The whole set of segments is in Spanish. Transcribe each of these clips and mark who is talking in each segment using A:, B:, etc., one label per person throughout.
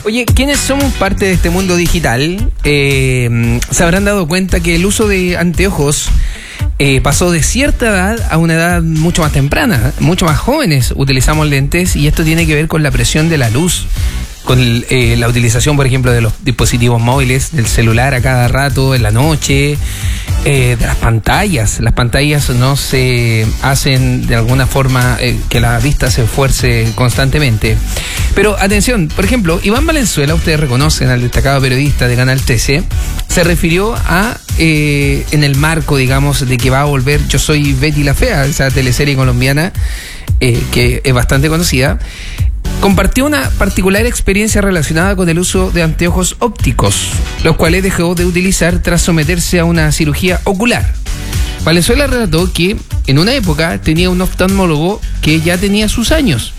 A: Oye, quienes somos parte de este mundo digital se habrán dado cuenta que el uso de anteojos pasó de cierta edad a una edad mucho más temprana. Mucho más jóvenes utilizamos lentes y esto tiene que ver con la presión de la luz, con la utilización, por ejemplo, de los dispositivos móviles, del celular a cada rato, en la noche, de las pantallas. Las pantallas no se hacen de alguna forma que la vista se esfuerce constantemente. Pero atención, por ejemplo, Iván Valenzuela, ustedes reconocen al destacado periodista de Canal 13, se refirió a, en el marco, digamos, de que va a volver Yo Soy Betty la Fea, esa teleserie colombiana que es bastante conocida. Compartió una particular experiencia relacionada con el uso de anteojos ópticos, los cuales dejó de utilizar tras someterse a una cirugía ocular. Valenzuela relató que en una época tenía un oftalmólogo que ya tenía sus años.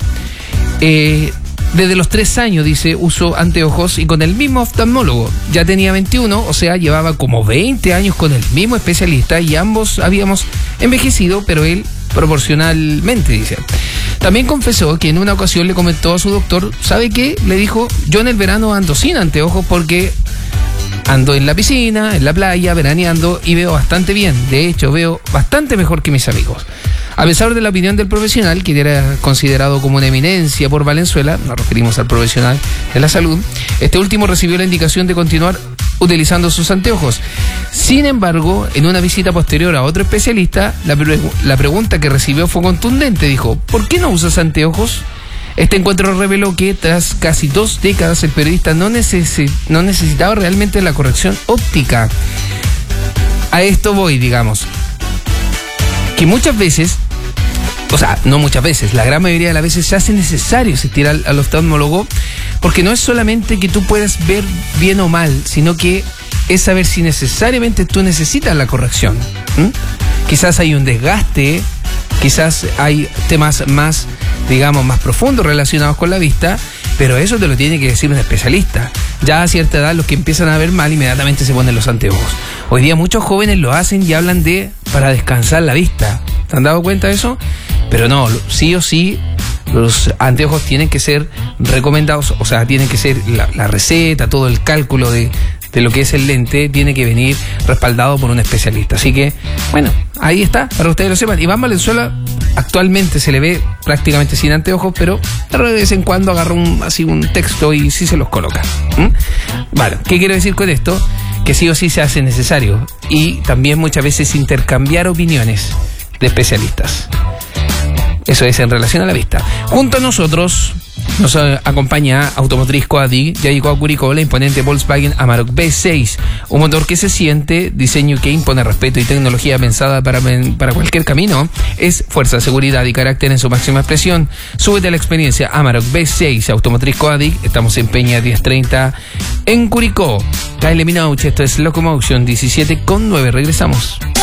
A: Desde los 3 años, dice, usó anteojos y con el mismo oftalmólogo. Ya tenía 21, o sea, llevaba como 20 años con el mismo especialista y ambos habíamos envejecido, pero él proporcionalmente, dice. También confesó que en una ocasión le comentó a su doctor, ¿sabe qué? Le dijo, yo en el verano ando sin anteojos porque ando en la piscina, en la playa, veraneando y veo bastante bien. De hecho, veo bastante mejor que mis amigos. A pesar de la opinión del profesional, que era considerado como una eminencia por Valenzuela, nos referimos al profesional de la salud, este último recibió la indicación de continuar utilizando sus anteojos. Sin embargo, en una visita posterior a otro especialista, la pregunta que recibió fue contundente. Dijo, ¿por qué no usas anteojos? Este encuentro reveló que tras casi 2 décadas el periodista no necesitaba realmente la corrección óptica. A esto voy, digamos, que muchas veces, o sea, no muchas veces, la gran mayoría de las veces se hace necesario asistir al oftalmólogo, porque no es solamente que tú puedas ver bien o mal, sino que es saber si necesariamente tú necesitas la corrección. Quizás hay un desgaste, quizás hay temas más, digamos, más profundos relacionados con la vista, pero eso te lo tiene que decir un especialista. Ya a cierta edad los que empiezan a ver mal inmediatamente se ponen los anteojos. Hoy día muchos jóvenes lo hacen y hablan de para descansar la vista. ¿Te han dado cuenta de eso? Pero no, sí o sí los anteojos tienen que ser recomendados, o sea, tienen que ser la receta, todo el cálculo de lo que es el lente tiene que venir respaldado por un especialista. Así que, bueno, ahí está, para que ustedes lo sepan. Iván Valenzuela actualmente se le ve prácticamente sin anteojos, pero de vez en cuando agarra un texto y sí se los coloca. Bueno, ¿qué quiero decir con esto? Que sí o sí se hace necesario. Y también muchas veces intercambiar opiniones de especialistas. Eso es en relación a la vista. Junto a nosotros nos acompaña Automotriz Coadi. Ya llegó a Curicó la imponente Volkswagen Amarok V6, un motor que se siente, diseño que impone respeto y tecnología pensada para cualquier camino. Es fuerza, seguridad y carácter en su máxima expresión. Súbete a la experiencia Amarok V6, Automotriz Coadi. Estamos en Peña 1030 en Curicó. Kyle Minogue, esto es Locomotion 17:9. Regresamos.